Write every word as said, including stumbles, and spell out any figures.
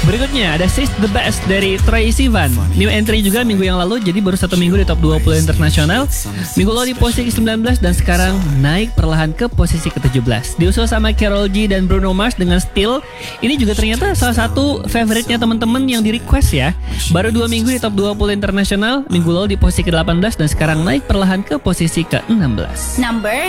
Berikutnya ada She's the Best dari Troye Sivan. New entry juga minggu yang lalu, jadi baru satu minggu di top dua puluh internasional. Minggu lalu di posisi ke sembilan belas dan sekarang naik perlahan ke posisi ke tujuh belas. Diusul sama Karol G dan Bruno Mars dengan Still. Ini juga ternyata salah satu favoritnya teman-teman yang di request ya. Baru dua minggu di top dua puluh internasional. Minggu lalu di posisi ke delapan belas dan sekarang naik perlahan ke posisi ke enam belas. Number